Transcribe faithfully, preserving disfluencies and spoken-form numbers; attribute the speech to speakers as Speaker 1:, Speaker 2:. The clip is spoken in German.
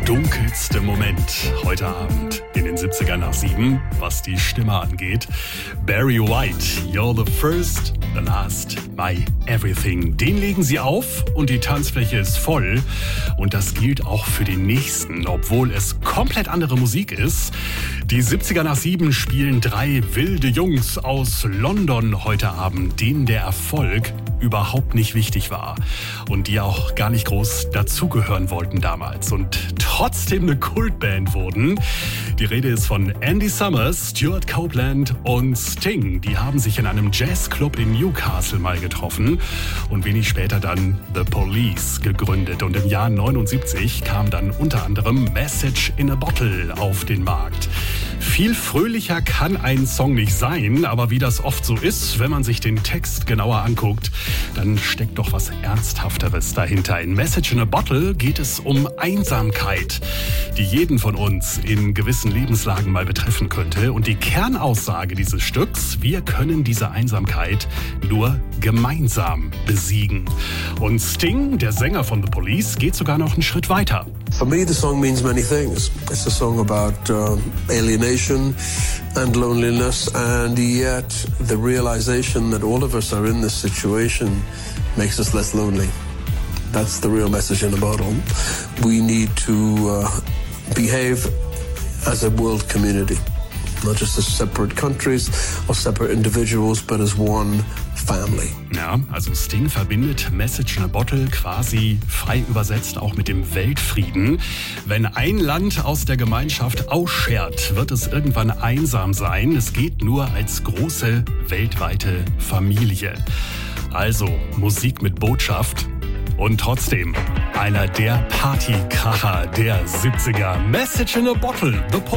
Speaker 1: dunkelste Moment heute Abend in den siebziger nach sieben, was die Stimme angeht. Barry White, You're the First, the Last, My Everything. Den legen sie auf und die Tanzfläche ist voll. Und das gilt auch für den nächsten, obwohl es komplett andere Musik ist. Die siebziger nach sieben spielen drei wilde Jungs aus London heute Abend, denen der Erfolg überhaupt nicht wichtig war und die auch gar nicht groß dazugehören wollten damals und trotzdem eine Kultband wurden. Die Rede ist von Andy Summers, Stuart Copeland und Sting. Die haben sich in einem Jazzclub in Newcastle mal getroffen und wenig später dann The Police gegründet. Und im Jahr neunundsiebzig kam dann unter anderem Message in a Bottle auf den Markt. Viel fröhlicher kann ein Song nicht sein, aber wie das oft so ist, wenn man sich den Text genauer anguckt, dann steckt doch was Ernsthafteres dahinter. In Message in a Bottle geht es um Einsamkeit, die jeden von uns in gewissen Lebenslagen mal betreffen könnte. Und die Kernaussage dieses Stücks: Wir können diese Einsamkeit nur gemeinsam besiegen. Und Sting, der Sänger von The Police, geht sogar noch einen Schritt weiter.
Speaker 2: For me, the song means many things. It's a song about uh, alienation and loneliness, and yet the realization that all of us are in this situation makes us less lonely. That's the real message in a bottle. We need to uh, behave as a world community, not just as separate countries or separate individuals, but as one family.
Speaker 1: Ja, also Sting verbindet Message in a Bottle quasi frei übersetzt auch mit dem Weltfrieden. Wenn ein Land aus der Gemeinschaft ausschert, wird es irgendwann einsam sein. Es geht nur als große weltweite Familie. Also Musik mit Botschaft und trotzdem einer der Partykracher der siebziger. Message in a Bottle, The Police.